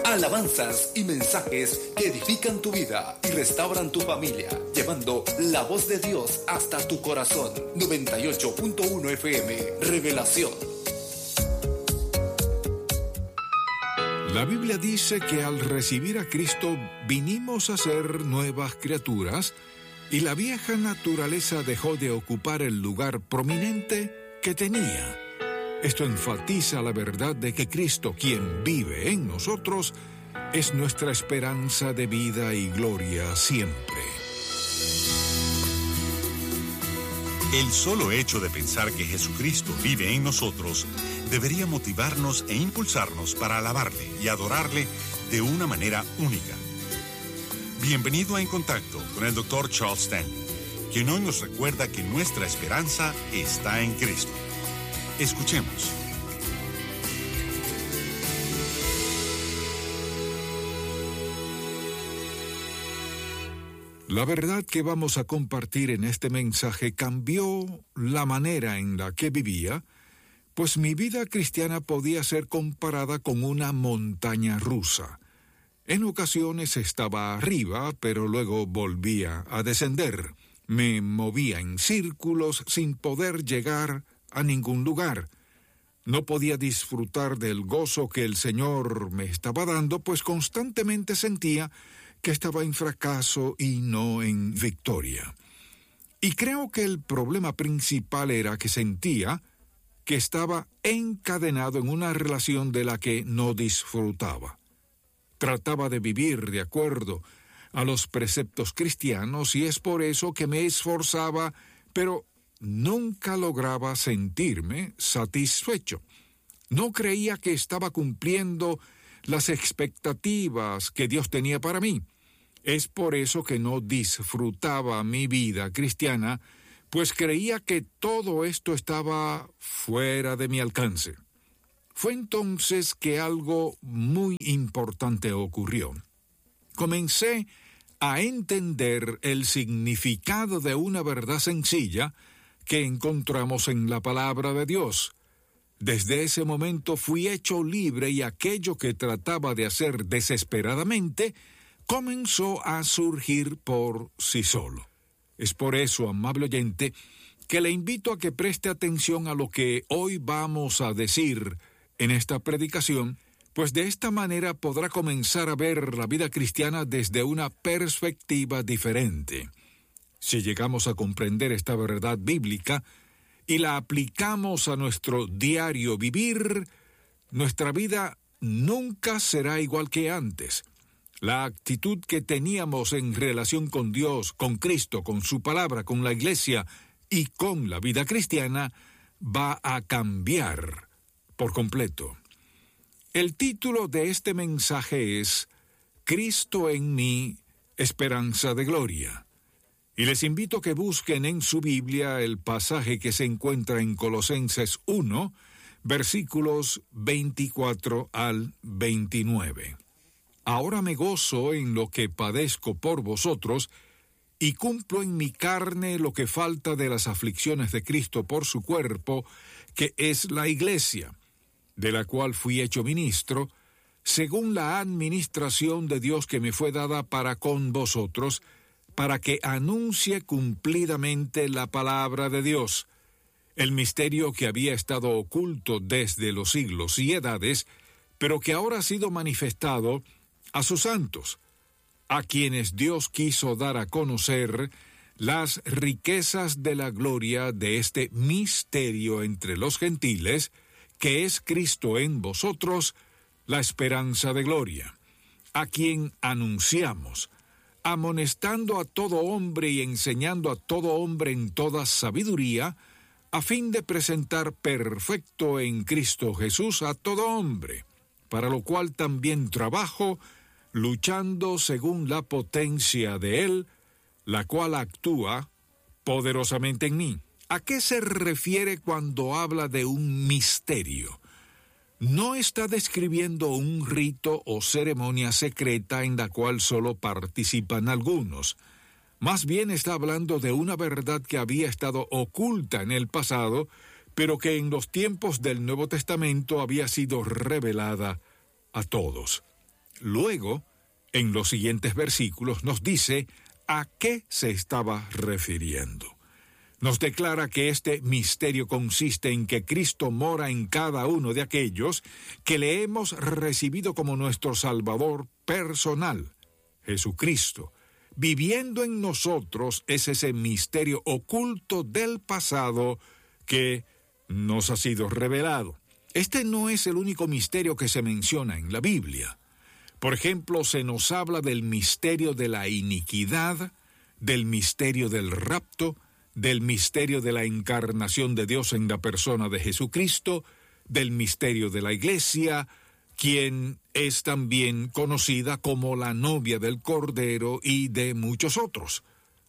alabanzas y mensajes que edifican tu vida y restauran tu familia, llevando la voz de Dios hasta tu corazón. 98.1 FM, Revelación. La Biblia dice que al recibir a Cristo vinimos a ser nuevas criaturas y la vieja naturaleza dejó de ocupar el lugar prominente que tenía. Esto enfatiza la verdad de que Cristo, quien vive en nosotros, es nuestra esperanza de vida y gloria siempre. El solo hecho de pensar que Jesucristo vive en nosotros debería motivarnos e impulsarnos para alabarle y adorarle de una manera única. Bienvenido a En Contacto con el Dr. Charles Stanley, quien hoy nos recuerda que nuestra esperanza está en Cristo. Escuchemos. La verdad que vamos a compartir en este mensaje cambió la manera en la que vivía, pues mi vida cristiana podía ser comparada con una montaña rusa. En ocasiones estaba arriba, pero luego volvía a descender. Me movía en círculos sin poder llegar a ningún lugar. No podía disfrutar del gozo que el Señor me estaba dando, pues constantemente sentía que estaba en fracaso y no en victoria. Y creo que el problema principal era que sentía que estaba encadenado en una relación de la que no disfrutaba. Trataba de vivir de acuerdo a los preceptos cristianos y es por eso que me esforzaba, pero nunca lograba sentirme satisfecho. No creía que estaba cumpliendo las expectativas que Dios tenía para mí. Es por eso que no disfrutaba mi vida cristiana, pues creía que todo esto estaba fuera de mi alcance. Fue entonces que algo muy importante ocurrió. Comencé a entender el significado de una verdad sencilla que encontramos en la palabra de Dios. Desde ese momento fui hecho libre y aquello que trataba de hacer desesperadamente comenzó a surgir por sí solo. Es por eso, amable oyente, que le invito a que preste atención a lo que hoy vamos a decir en esta predicación, pues de esta manera podrá comenzar a ver la vida cristiana desde una perspectiva diferente. Si llegamos a comprender esta verdad bíblica y la aplicamos a nuestro diario vivir, nuestra vida nunca será igual que antes. La actitud que teníamos en relación con Dios, con Cristo, con su palabra, con la iglesia y con la vida cristiana va a cambiar por completo. El título de este mensaje es Cristo en mí, esperanza de gloria. Y les invito a que busquen en su Biblia el pasaje que se encuentra en Colosenses 1, versículos 24 al 29. Ahora me gozo en lo que padezco por vosotros, y cumplo en mi carne lo que falta de las aflicciones de Cristo por su cuerpo, que es la iglesia, de la cual fui hecho ministro, según la administración de Dios que me fue dada para con vosotros, para que anuncie cumplidamente la palabra de Dios, el misterio que había estado oculto desde los siglos y edades, pero que ahora ha sido manifestado a sus santos, a quienes Dios quiso dar a conocer las riquezas de la gloria de este misterio entre los gentiles, que es Cristo en vosotros, la esperanza de gloria, a quien anunciamos, amonestando a todo hombre y enseñando a todo hombre en toda sabiduría, a fin de presentar perfecto en Cristo Jesús a todo hombre, para lo cual también trabajo, luchando según la potencia de Él, la cual actúa poderosamente en mí. ¿A qué se refiere cuando habla de un misterio? No está describiendo un rito o ceremonia secreta en la cual solo participan algunos. Más bien está hablando de una verdad que había estado oculta en el pasado, pero que en los tiempos del Nuevo Testamento había sido revelada a todos. luego, en los siguientes versículos, nos dice a qué se estaba refiriendo. Nos declara que este misterio consiste en que Cristo mora en cada uno de aquellos que le hemos recibido como nuestro Salvador personal. Jesucristo, viviendo en nosotros, es ese misterio oculto del pasado que nos ha sido revelado. Este no es el único misterio que se menciona en la Biblia. Por ejemplo, se nos habla del misterio de la iniquidad, del misterio del rapto, del misterio de la encarnación de Dios en la persona de Jesucristo, del misterio de la Iglesia, quien es también conocida como la novia del Cordero, y de muchos otros.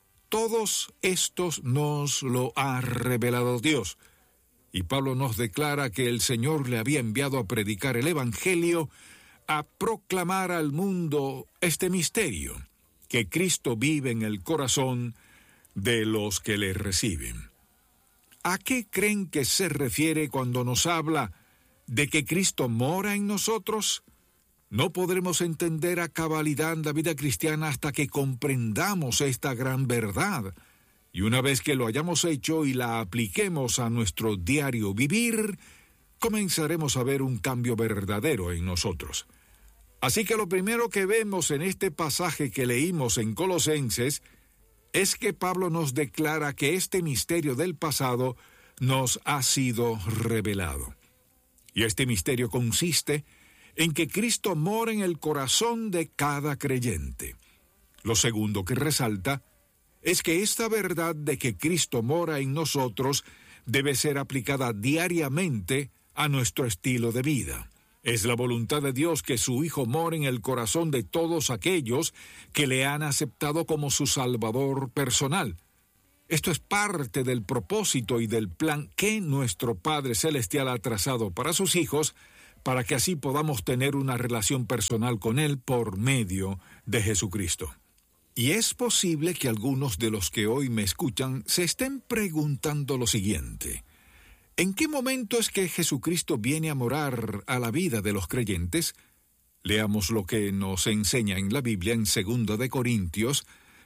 Todos estos nos lo ha revelado Dios. Y Pablo nos declara que el Señor le había enviado a predicar el Evangelio, a proclamar al mundo este misterio, que Cristo vive en el corazón de los que le reciben. ¿A qué creen que se refiere cuando nos habla de que Cristo mora en nosotros? No podremos entender a cabalidad la vida cristiana hasta que comprendamos esta gran verdad. Y una vez que lo hayamos hecho y la apliquemos a nuestro diario vivir, comenzaremos a ver un cambio verdadero en nosotros. Así que lo primero que vemos en este pasaje que leímos en Colosenses es que Pablo nos declara que este misterio del pasado nos ha sido revelado. Y este misterio consiste en que Cristo mora en el corazón de cada creyente. Lo segundo que resalta es que esta verdad de que Cristo mora en nosotros debe ser aplicada diariamente a nuestro estilo de vida. Es la voluntad de Dios que su Hijo more en el corazón de todos aquellos que le han aceptado como su Salvador personal. Esto es parte del propósito y del plan que nuestro Padre Celestial ha trazado para sus hijos, para que así podamos tener una relación personal con Él por medio de Jesucristo. Y es posible que algunos de los que hoy me escuchan se estén preguntando lo siguiente: ¿en qué momento es que Jesucristo viene a morar a la vida de los creyentes? Leamos lo que nos enseña en la Biblia en 2 de Corintios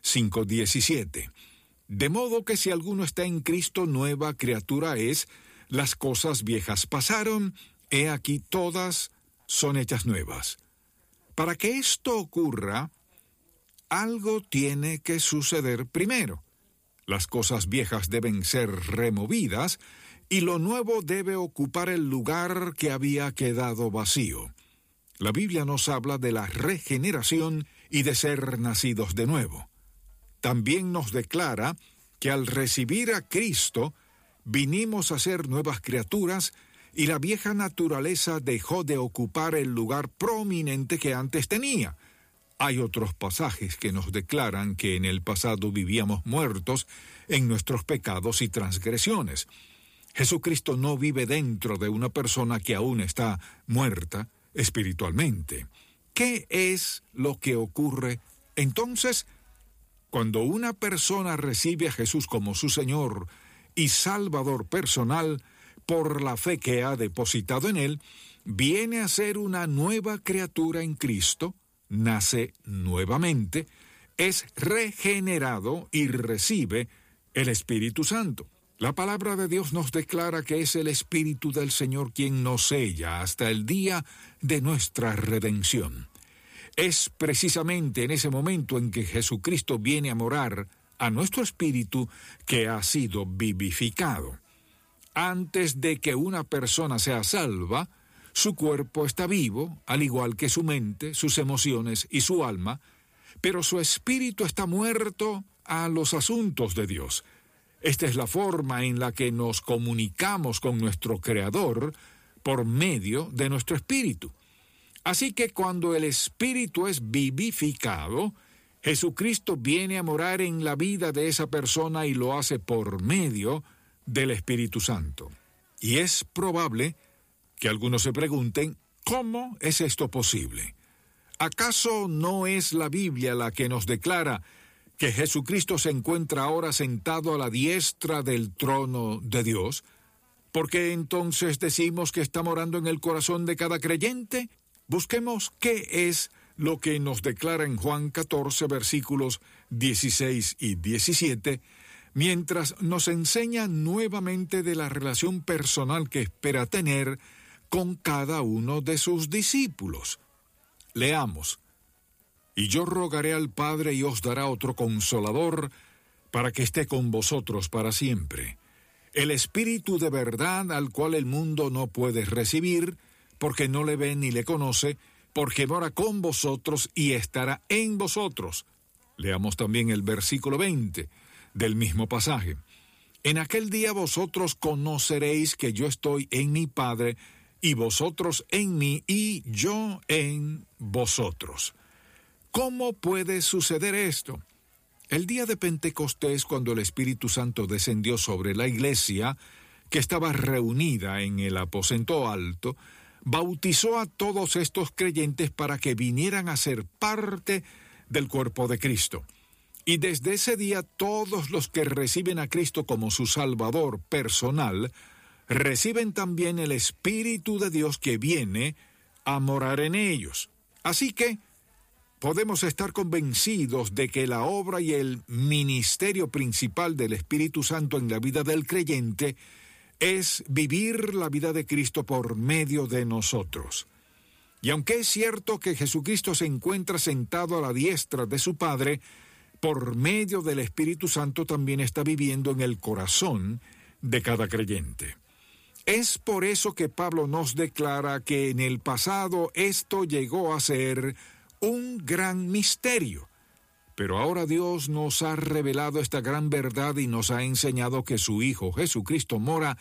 5:17. De modo que si alguno está en Cristo, nueva criatura es, las cosas viejas pasaron, he aquí todas son hechas nuevas. Para que esto ocurra, algo tiene que suceder primero. Las cosas viejas deben ser removidas y lo nuevo debe ocupar el lugar que había quedado vacío. La Biblia nos habla de la regeneración y de ser nacidos de nuevo. También nos declara que al recibir a Cristo, vinimos a ser nuevas criaturas y la vieja naturaleza dejó de ocupar el lugar prominente que antes tenía. Hay otros pasajes que nos declaran que en el pasado vivíamos muertos en nuestros pecados y transgresiones. Jesucristo no vive dentro de una persona que aún está muerta espiritualmente. ¿Qué es lo que ocurre entonces? Cuando una persona recibe a Jesús como su Señor y Salvador personal, por la fe que ha depositado en Él, viene a ser una nueva criatura en Cristo, nace nuevamente, es regenerado y recibe el Espíritu Santo. La palabra de Dios nos declara que es el Espíritu del Señor quien nos sella hasta el día de nuestra redención. Es precisamente en ese momento en que Jesucristo viene a morar a nuestro espíritu que ha sido vivificado. Antes de que una persona sea salva, su cuerpo está vivo, al igual que su mente, sus emociones y su alma, pero su espíritu está muerto a los asuntos de Dios. Esta es la forma en la que nos comunicamos con nuestro Creador por medio de nuestro espíritu. Así que cuando el espíritu es vivificado, Jesucristo viene a morar en la vida de esa persona y lo hace por medio del Espíritu Santo. Y es probable que algunos se pregunten, ¿cómo es esto posible? ¿Acaso no es la Biblia la que nos declara que Jesucristo se encuentra ahora sentado a la diestra del trono de Dios? ¿Por qué entonces decimos que está morando en el corazón de cada creyente? Busquemos qué es lo que nos declara en Juan 14, versículos 16 y 17, mientras nos enseña nuevamente de la relación personal que espera tener con cada uno de sus discípulos. Leamos: «Y yo rogaré al Padre y os dará otro Consolador, para que esté con vosotros para siempre, el Espíritu de verdad, al cual el mundo no puede recibir, porque no le ve ni le conoce, porque mora con vosotros y estará en vosotros». Leamos también el versículo 20 del mismo pasaje. «En aquel día vosotros conoceréis que yo estoy en mi Padre, y vosotros en mí, y yo en vosotros». ¿Cómo puede suceder esto? El día de Pentecostés, cuando el Espíritu Santo descendió sobre la iglesia, que estaba reunida en el aposento alto, bautizó a todos estos creyentes para que vinieran a ser parte del cuerpo de Cristo. Y desde ese día todos los que reciben a Cristo como su Salvador personal, reciben también el Espíritu de Dios que viene a morar en ellos. Así que podemos estar convencidos de que la obra y el ministerio principal del Espíritu Santo en la vida del creyente es vivir la vida de Cristo por medio de nosotros. Y aunque es cierto que Jesucristo se encuentra sentado a la diestra de su Padre, por medio del Espíritu Santo también está viviendo en el corazón de cada creyente. Es por eso que Pablo nos declara que en el pasado esto llegó a ser un gran misterio, pero ahora Dios nos ha revelado esta gran verdad y nos ha enseñado que su Hijo Jesucristo mora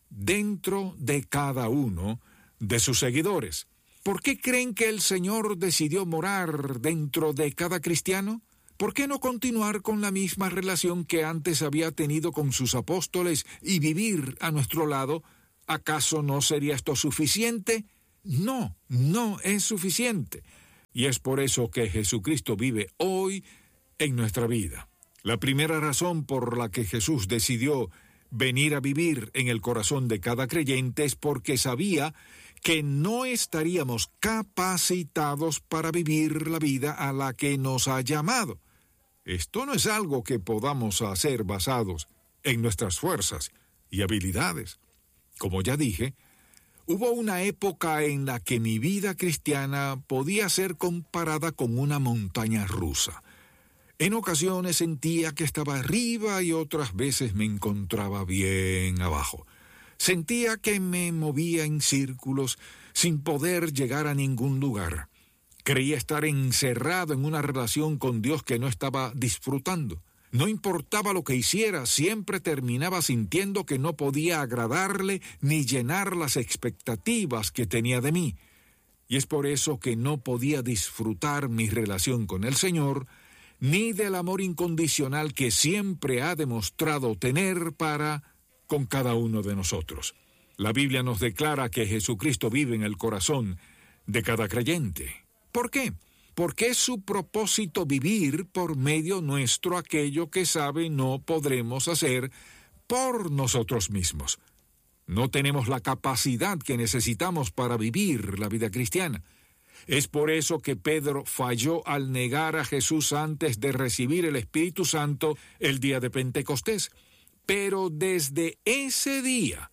dentro de cada uno de sus seguidores. ¿Por qué creen que el Señor decidió morar dentro de cada cristiano? ¿Por qué no continuar con la misma relación que antes había tenido con sus apóstoles y vivir a nuestro lado? ¿Acaso no sería esto suficiente? No, no es suficiente. Y es por eso que Jesucristo vive hoy en nuestra vida. La primera razón por la que Jesús decidió venir a vivir en el corazón de cada creyente es porque sabía que no estaríamos capacitados para vivir la vida a la que nos ha llamado. Esto no es algo que podamos hacer basados en nuestras fuerzas y habilidades. Como ya dije, hubo una época en la que mi vida cristiana podía ser comparada con una montaña rusa. En ocasiones sentía que estaba arriba y otras veces me encontraba bien abajo. Sentía que me movía en círculos sin poder llegar a ningún lugar. Creía estar encerrado en una relación con Dios que no estaba disfrutando. No importaba lo que hiciera, siempre terminaba sintiendo que no podía agradarle ni llenar las expectativas que tenía de mí. Y es por eso que no podía disfrutar mi relación con el Señor, ni del amor incondicional que siempre ha demostrado tener para con cada uno de nosotros. La Biblia nos declara que Jesucristo vive en el corazón de cada creyente. ¿Por qué? Porque es su propósito vivir por medio nuestro aquello que sabe no podremos hacer por nosotros mismos. No tenemos la capacidad que necesitamos para vivir la vida cristiana. Es por eso que Pedro falló al negar a Jesús antes de recibir el Espíritu Santo el día de Pentecostés. Pero desde ese día,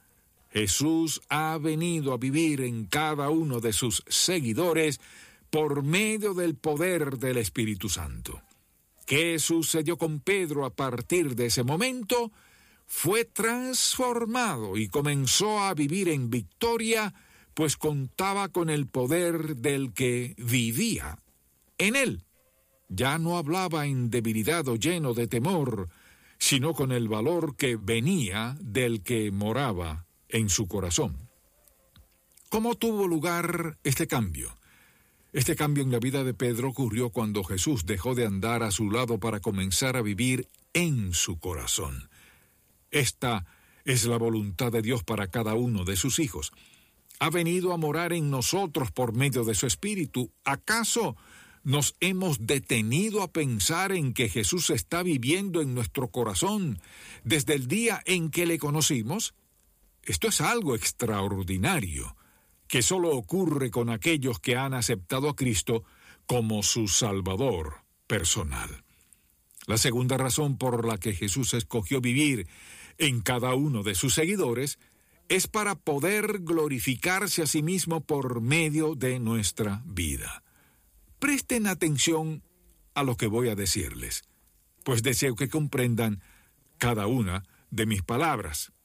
Jesús ha venido a vivir en cada uno de sus seguidores por medio del poder del Espíritu Santo. ¿Qué sucedió con Pedro a partir de ese momento? Fue transformado y comenzó a vivir en victoria, pues contaba con el poder del que vivía en él. Ya no hablaba en debilidad o lleno de temor, sino con el valor que venía del que moraba en su corazón. ¿Cómo tuvo lugar este cambio? Este cambio en la vida de Pedro ocurrió cuando Jesús dejó de andar a su lado para comenzar a vivir en su corazón. Esta es la voluntad de Dios para cada uno de sus hijos. Ha venido a morar en nosotros por medio de su Espíritu. ¿Acaso nos hemos detenido a pensar en que Jesús está viviendo en nuestro corazón desde el día en que le conocimos? Esto es algo extraordinario, que solo ocurre con aquellos que han aceptado a Cristo como su Salvador personal. La segunda razón por la que Jesús escogió vivir en cada uno de sus seguidores es para poder glorificarse a sí mismo por medio de nuestra vida. Presten atención a lo que voy a decirles, pues deseo que comprendan cada una de mis palabras.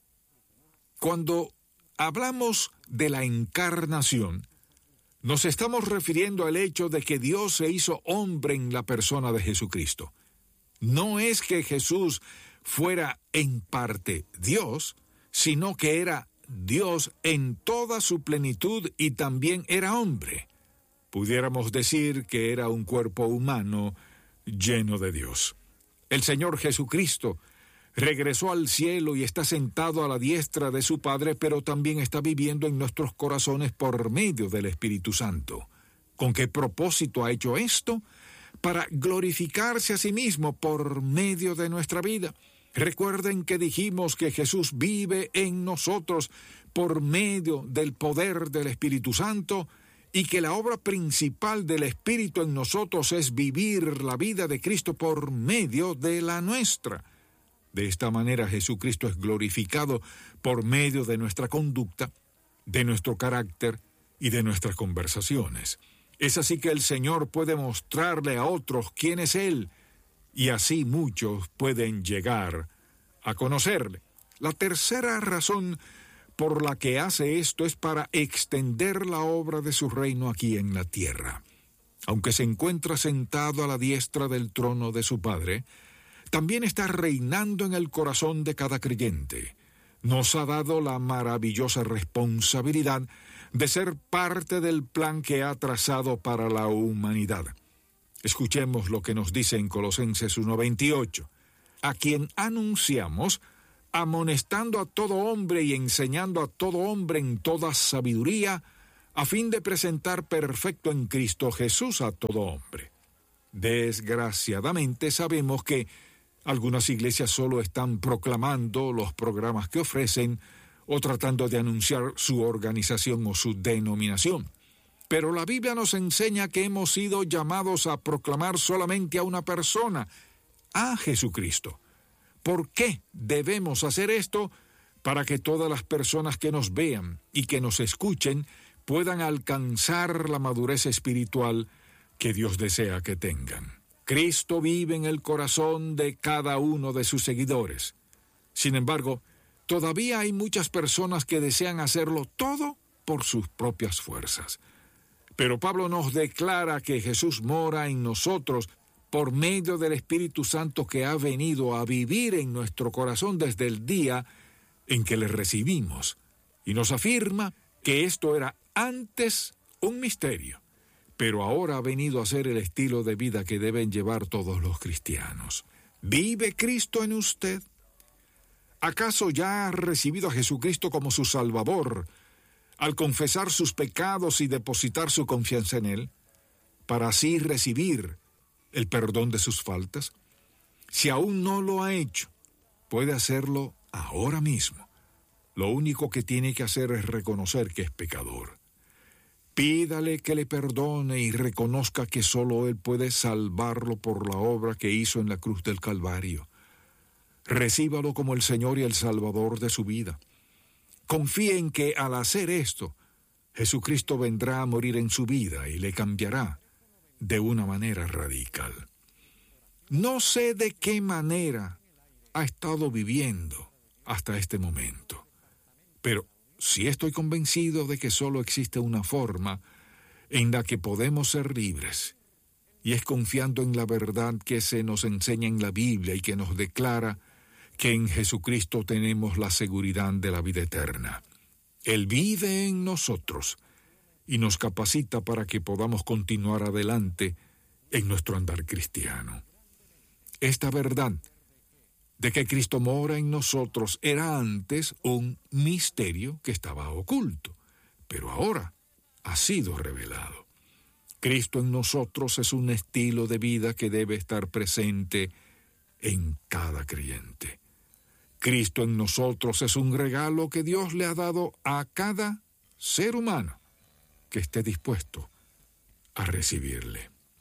Cuando hablamos de la encarnación, nos estamos refiriendo al hecho de que Dios se hizo hombre en la persona de Jesucristo. No es que Jesús fuera en parte Dios, sino que era Dios en toda su plenitud y también era hombre. Pudiéramos decir que era un cuerpo humano lleno de Dios. El Señor Jesucristo regresó al cielo y está sentado a la diestra de su Padre, pero también está viviendo en nuestros corazones por medio del Espíritu Santo. ¿Con qué propósito ha hecho esto? Para glorificarse a sí mismo por medio de nuestra vida. Recuerden que dijimos que Jesús vive en nosotros por medio del poder del Espíritu Santo y que la obra principal del Espíritu en nosotros es vivir la vida de Cristo por medio de la nuestra. De esta manera Jesucristo es glorificado por medio de nuestra conducta, de nuestro carácter y de nuestras conversaciones. Es así que el Señor puede mostrarle a otros quién es Él, y así muchos pueden llegar a conocerle. La tercera razón por la que hace esto es para extender la obra de su reino aquí en la tierra. Aunque se encuentra sentado a la diestra del trono de su Padre, también está reinando en el corazón de cada creyente. Nos ha dado la maravillosa responsabilidad de ser parte del plan que ha trazado para la humanidad. Escuchemos lo que nos dice en Colosenses 1:28. A quien anunciamos, amonestando a todo hombre y enseñando a todo hombre en toda sabiduría, a fin de presentar perfecto en Cristo Jesús a todo hombre. Desgraciadamente sabemos que algunas iglesias solo están proclamando los programas que ofrecen o tratando de anunciar su organización o su denominación. Pero la Biblia nos enseña que hemos sido llamados a proclamar solamente a una persona, a Jesucristo. ¿Por qué debemos hacer esto? Para que todas las personas que nos vean y que nos escuchen puedan alcanzar la madurez espiritual que Dios desea que tengan. Cristo vive en el corazón de cada uno de sus seguidores. Sin embargo, todavía hay muchas personas que desean hacerlo todo por sus propias fuerzas. Pero Pablo nos declara que Jesús mora en nosotros por medio del Espíritu Santo que ha venido a vivir en nuestro corazón desde el día en que le recibimos. Y nos afirma que esto era antes un misterio, pero ahora ha venido a ser el estilo de vida que deben llevar todos los cristianos. ¿Vive Cristo en usted? ¿Acaso ya ha recibido a Jesucristo como su Salvador al confesar sus pecados y depositar su confianza en Él, para así recibir el perdón de sus faltas? Si aún no lo ha hecho, puede hacerlo ahora mismo. Lo único que tiene que hacer es reconocer que es pecador. Pídale que le perdone y reconozca que solo Él puede salvarlo por la obra que hizo en la cruz del Calvario. Recíbalo como el Señor y el Salvador de su vida. Confíe en que al hacer esto, Jesucristo vendrá a morir en su vida y le cambiará de una manera radical. No sé de qué manera ha estado viviendo hasta este momento, pero sí estoy convencido de que solo existe una forma en la que podemos ser libres, y es confiando en la verdad que se nos enseña en la Biblia y que nos declara que en Jesucristo tenemos la seguridad de la vida eterna. Él vive en nosotros y nos capacita para que podamos continuar adelante en nuestro andar cristiano. Esta verdad de que Cristo mora en nosotros era antes un misterio que estaba oculto, pero ahora ha sido revelado. Cristo en nosotros es un estilo de vida que debe estar presente en cada creyente. Cristo en nosotros es un regalo que Dios le ha dado a cada ser humano que esté dispuesto a recibirle.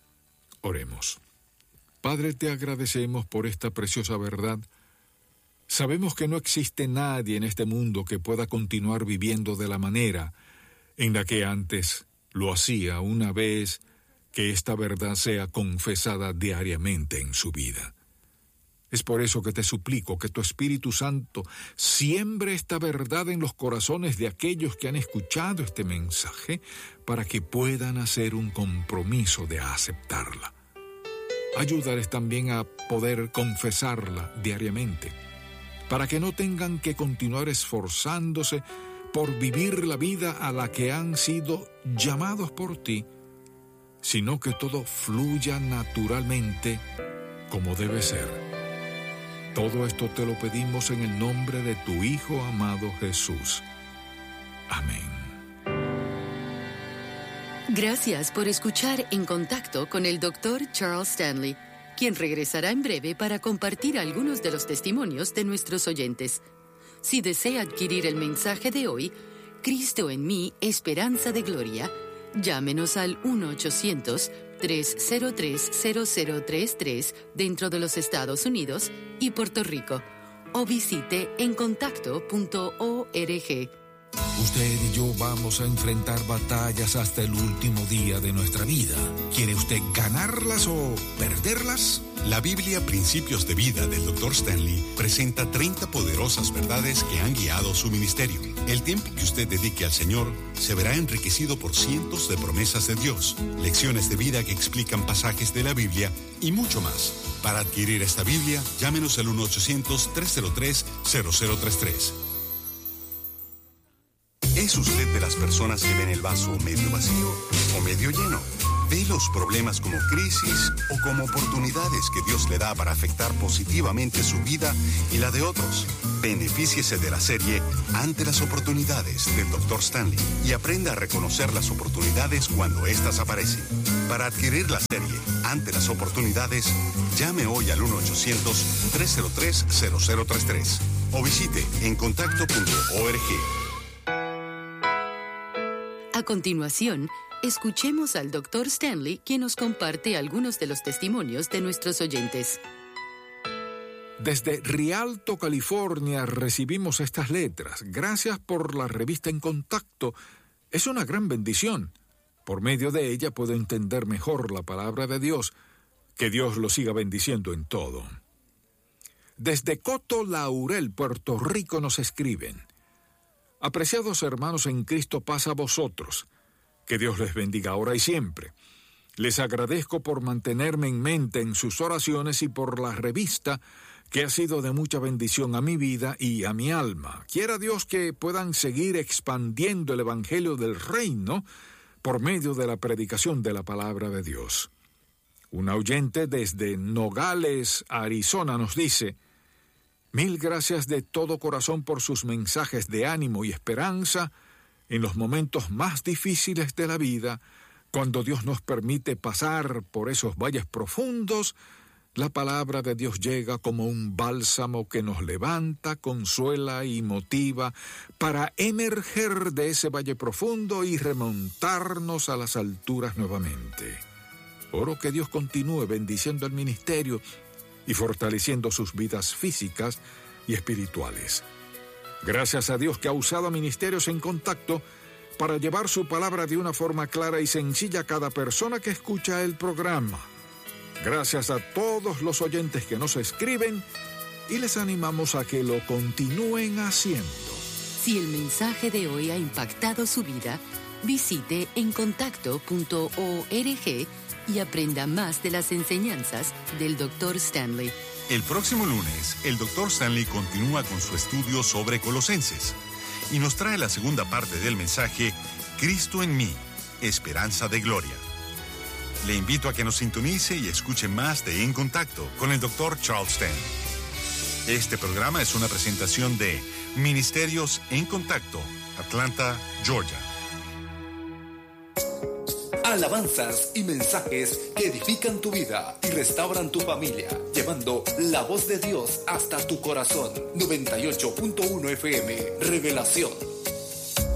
Oremos. Padre, te agradecemos por esta preciosa verdad. Sabemos que no existe nadie en este mundo que pueda continuar viviendo de la manera en la que antes lo hacía una vez que esta verdad sea confesada diariamente en su vida. Es por eso que te suplico que tu Espíritu Santo siembre esta verdad en los corazones de aquellos que han escuchado este mensaje para que puedan hacer un compromiso de aceptarla. Ayúdales también a poder confesarla diariamente, para que no tengan que continuar esforzándose por vivir la vida a la que han sido llamados por ti, sino que todo fluya naturalmente como debe ser. Todo esto te lo pedimos en el nombre de tu Hijo amado Jesús. Amén. Gracias por escuchar En Contacto con el Dr. Charles Stanley, quien regresará en breve para compartir algunos de los testimonios de nuestros oyentes. Si desea adquirir el mensaje de hoy, Cristo en mí, Esperanza de Gloria, llámenos al 1-800-303-0033 dentro de los Estados Unidos y Puerto Rico, o visite encontacto.org. Usted y yo vamos a enfrentar batallas hasta el último día de nuestra vida. ¿Quiere usted ganarlas o perderlas? La Biblia Principios de Vida del Dr. Stanley presenta 30 poderosas verdades que han guiado su ministerio. El tiempo que usted dedique al Señor se verá enriquecido por cientos de promesas de Dios, lecciones de vida que explican pasajes de la Biblia y mucho más. Para adquirir esta Biblia, llámenos al 1-800-303-0033. ¿Es usted de las personas que ven el vaso medio vacío o medio lleno? ¿Ve los problemas como crisis o como oportunidades que Dios le da para afectar positivamente su vida y la de otros? Benefíciese de la serie Ante las oportunidades del Dr. Stanley y aprenda a reconocer las oportunidades cuando éstas aparecen. Para adquirir la serie Ante las oportunidades, llame hoy al 1-800-303-0033 o visite encontacto.org. A continuación, escuchemos al Dr. Stanley, quien nos comparte algunos de los testimonios de nuestros oyentes. Desde Rialto, California, recibimos estas letras. Gracias por la revista En Contacto. Es una gran bendición. Por medio de ella puedo entender mejor la palabra de Dios. Que Dios lo siga bendiciendo en todo. Desde Coto Laurel, Puerto Rico, nos escriben: apreciados hermanos en Cristo, paz a vosotros. Que Dios les bendiga ahora y siempre. Les agradezco por mantenerme en mente en sus oraciones y por la revista, que ha sido de mucha bendición a mi vida y a mi alma. Quiera Dios que puedan seguir expandiendo el Evangelio del Reino por medio de la predicación de la palabra de Dios. Un oyente desde Nogales, Arizona, nos dice: mil gracias de todo corazón por sus mensajes de ánimo y esperanza en los momentos más difíciles de la vida, cuando Dios nos permite pasar por esos valles profundos. La palabra de Dios llega como un bálsamo que nos levanta, consuela y motiva para emerger de ese valle profundo y remontarnos a las alturas nuevamente. Oro que Dios continúe bendiciendo el ministerio y fortaleciendo sus vidas físicas y espirituales. Gracias a Dios que ha usado Ministerios en Contacto para llevar su palabra de una forma clara y sencilla a cada persona que escucha el programa. Gracias a todos los oyentes que nos escriben y les animamos a que lo continúen haciendo. Si el mensaje de hoy ha impactado su vida, visite encontacto.org y aprenda más de las enseñanzas del Dr. Stanley. El próximo lunes, el Dr. Stanley continúa con su estudio sobre Colosenses y nos trae la segunda parte del mensaje Cristo en mí, Esperanza de Gloria. Le invito a que nos sintonice y escuche más de En Contacto con el Dr. Charles Stanley. Este programa es una presentación de Ministerios en Contacto, Atlanta, Georgia. Alabanzas y mensajes que edifican tu vida y restauran tu familia, llevando la voz de Dios hasta tu corazón. 98.1 FM, Revelación.